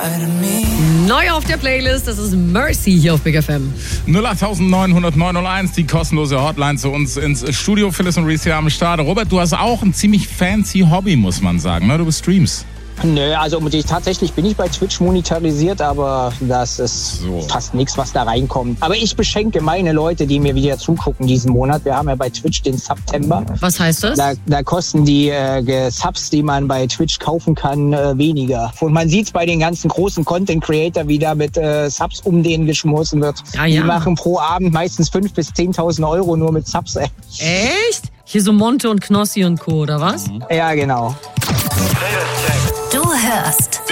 Neu auf der Playlist, das ist Mercy hier auf Big FM. 08900 die kostenlose Hotline zu uns ins Studio. Phyllis und Reese hier am Start. Robert, du hast auch ein ziemlich fancy Hobby, muss man sagen, ne? Du streamst. Nö, also tatsächlich bin ich bei Twitch monetarisiert, aber das ist fast nichts, was da reinkommt. Aber ich beschenke meine Leute, die mir wieder zugucken diesen Monat. Wir haben ja bei Twitch den September. Was heißt das? Da kosten die Subs, die man bei Twitch kaufen kann, weniger. Und man sieht es bei den ganzen großen Content-Creator, wie da mit Subs um denen geschmissen wird. Ja. Die machen pro Abend meistens 5.000 bis 10.000 Euro nur mit Subs. Echt? Hier so Monte und Knossi und Co., oder was? Ja, genau. Du hörst